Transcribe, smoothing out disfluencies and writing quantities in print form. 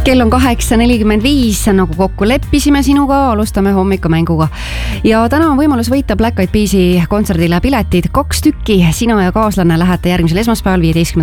Kell on 8:45, nagu kokku leppisime sinuga, alustame hommikumänguga. Ja täna on võimalus võita Black Eyed Peas'i kontserdile piletid 2 tükki. Sina ja kaaslane lähete järgmisel esmaspäeval, 15.